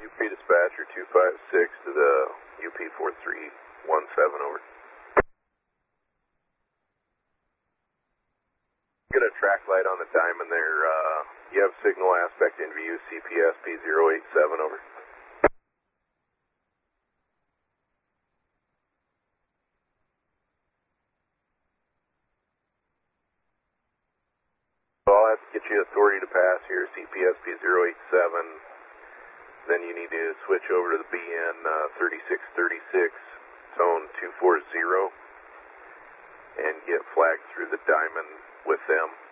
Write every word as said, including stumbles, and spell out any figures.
U P dispatcher two five six to the U P four three one seven, over. Get a track light on the diamond there. Uh, you have signal aspect in view, C P S P zero eight seven, over. So I'll have to get you authority to pass here, C P S P zero eight seven. Then you need to switch over to the B N uh, thirty-six thirty-six, zone two four zero, and get flagged through the diamond with them.